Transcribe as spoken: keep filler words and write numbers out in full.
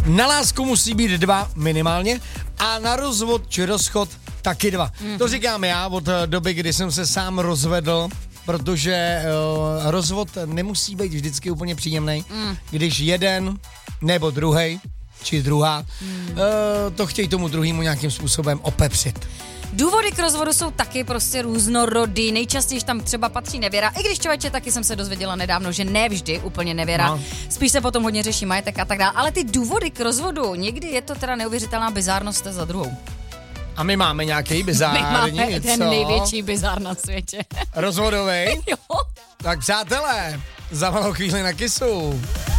Na lásku musí být dva minimálně a na rozvod či rozchod taky dva. Mm-hmm. To říkám já od doby, kdy jsem se sám rozvedl, protože uh, rozvod nemusí být vždycky úplně příjemný, mm. když jeden nebo druhej či druhá mm. uh, to chtějí tomu druhému nějakým způsobem opepřit. Důvody k rozvodu jsou taky prostě různorodý, nejčastěji tam třeba patří nevěra, i když člověče taky jsem se dozvěděla nedávno, že ne vždy úplně nevěra, no. Spíš se potom hodně řeší majetek a tak dále, ale ty důvody k rozvodu, někdy je to teda neuvěřitelná bizárnost za druhou. A my máme nějaký bizární, My máme něco? ten největší bizár na světě. Rozvodovej? Jo. Tak přátelé, za malou chvíli na Kissu.